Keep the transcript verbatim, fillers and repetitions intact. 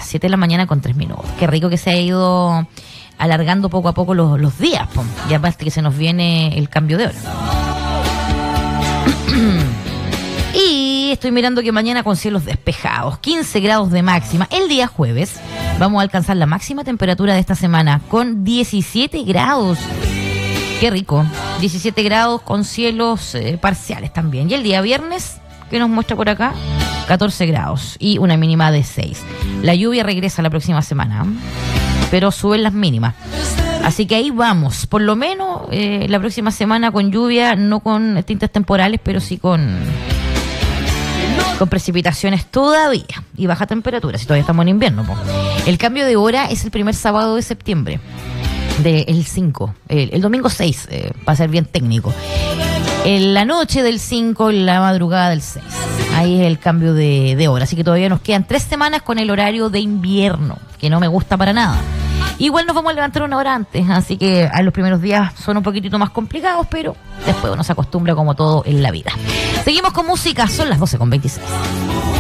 las siete de la mañana con tres minutos. Qué rico que se ha ido alargando poco a poco los, los días, po. Y aparte que se nos viene el cambio de hora. Y estoy mirando que mañana con cielos despejados, quince grados de máxima. El día jueves vamos a alcanzar la máxima temperatura de esta semana con diecisiete grados. Qué rico. diecisiete grados con cielos eh, parciales también. Y el día viernes, ¿qué nos muestra por acá? catorce grados y una mínima de seis. La lluvia regresa la próxima semana, pero suben las mínimas. Así que ahí vamos. Por lo menos eh, la próxima semana con lluvia, no con tintes temporales, pero sí con... con precipitaciones todavía y baja temperatura, si todavía estamos en invierno, po. El cambio de hora es el primer sábado de septiembre, del cinco, el, el domingo seis, eh, para ser bien técnico. En la noche del cinco, la madrugada del seis. Ahí es el cambio de, de hora, así que todavía nos quedan tres semanas con el horario de invierno, que no me gusta para nada. Igual nos vamos a levantar una hora antes, así que a los primeros días son un poquitito más complicados, pero después uno se acostumbra como todo en la vida. Seguimos con música, son las doce con veintiséis.